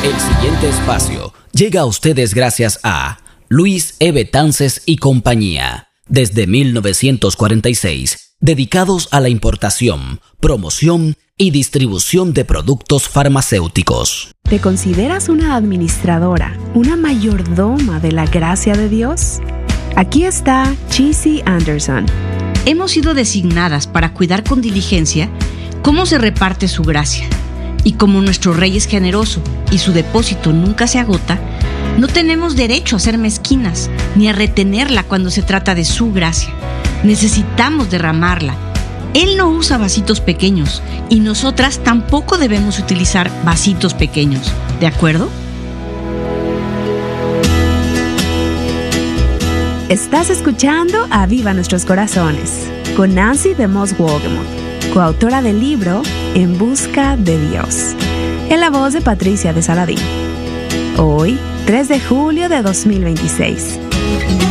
El siguiente espacio llega a ustedes gracias a Luis E. Betances y compañía. Desde 1946, dedicados a la importación, promoción y distribución de productos farmacéuticos. ¿Te consideras una administradora, una mayordoma de la gracia de Dios? Aquí está Chizzy Anderson. Hemos sido designadas para cuidar con diligencia cómo se reparte su gracia. Y como nuestro Rey es generoso y su depósito nunca se agota, no tenemos derecho a ser mezquinas ni a retenerla cuando se trata de su gracia. Necesitamos derramarla. Él no usa vasitos pequeños y nosotras tampoco debemos utilizar vasitos pequeños. ¿De acuerdo? Estás escuchando Aviva Nuestros Corazones con Nancy DeMoss Wolgemuth, coautora del libro En Busca de Dios, en la voz de Patricia de Saladín. Hoy, 3 de julio de 2026.